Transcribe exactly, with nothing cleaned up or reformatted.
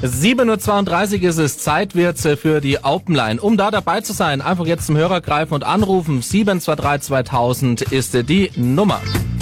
sieben Uhr zweiunddreißig ist es, Zeit wird für die Openline. Um da dabei zu sein, einfach jetzt zum Hörer greifen und anrufen. sieben zwei drei zweitausend ist die Nummer.